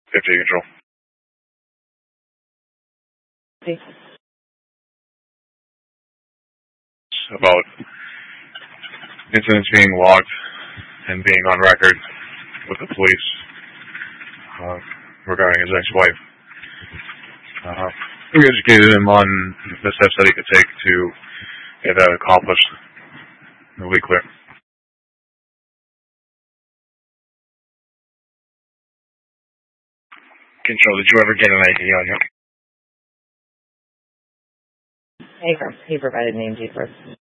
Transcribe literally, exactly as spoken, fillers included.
fifty control. See. About incidents being logged and being on record with the police uh, regarding his ex-wife. Uh, we educated him on the steps that he could take to get that accomplished. It'll be clear. Control, did you ever get an I D on you? He, he provided names first.